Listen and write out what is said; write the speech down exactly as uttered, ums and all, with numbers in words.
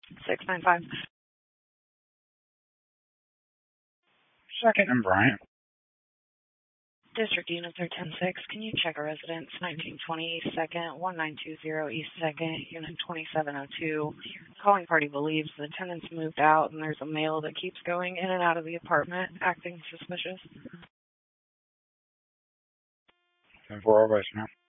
six nine five. Second and Bryant. District units are ten six. Can you check a residence? nineteen twenty East second, one nine two zero East second, unit twenty-seven oh two. Calling party believes the tenants moved out and there's a male that keeps going in and out of the apartment, acting suspicious. ten four, oh, now.